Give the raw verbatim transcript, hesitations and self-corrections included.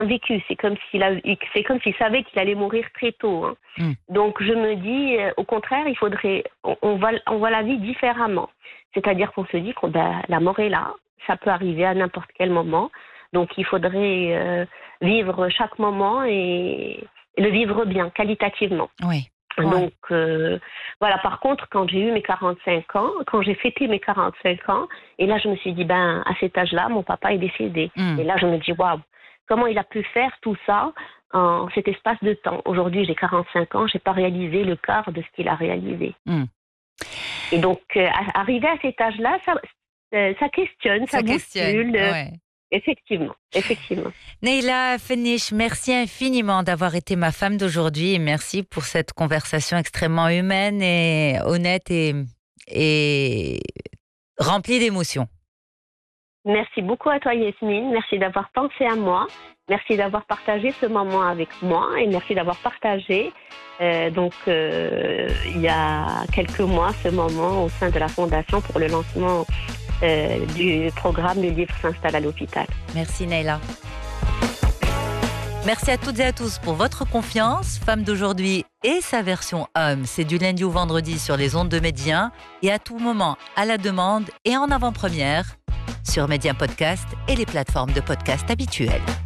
vécu. C'est comme s'il a, c'est comme s'il savait qu'il allait mourir très tôt. Hein. Mm. Donc je me dis, euh, au contraire, il faudrait, on, on, voit, on voit la vie différemment. C'est-à-dire qu'on se dit que ben, la mort est là, ça peut arriver à n'importe quel moment. Donc il faudrait euh, vivre chaque moment et, et le vivre bien, qualitativement. Oui. Donc ouais. euh, voilà. Par contre, quand j'ai eu mes quarante-cinq ans, quand j'ai fêté mes quarante-cinq ans, et là je me suis dit, ben à cet âge-là, mon papa est décédé. Mm. Et là je me dis, waouh. Comment il a pu faire tout ça en cet espace de temps? Aujourd'hui, j'ai quarante-cinq ans, je n'ai pas réalisé le quart de ce qu'il a réalisé. Mm. Et donc, euh, arrivé à cet âge-là, ça, euh, ça questionne, ça, ça bouscule. Euh, ouais. Effectivement, effectivement. Neila Fenish, merci infiniment d'avoir été ma femme d'aujourd'hui et merci pour cette conversation extrêmement humaine et honnête et, et remplie d'émotions. Merci beaucoup à toi Yasmine, merci d'avoir pensé à moi, merci d'avoir partagé ce moment avec moi et merci d'avoir partagé euh, donc euh, il y a quelques mois ce moment au sein de la Fondation pour le lancement euh, du programme Le Livre s'installe à l'hôpital. Merci Neila. Merci à toutes et à tous pour votre confiance. Femme d'aujourd'hui et sa version homme, c'est du lundi au vendredi sur les ondes de Média et à tout moment à la demande et en avant-première sur Média Podcast et les plateformes de podcast habituelles.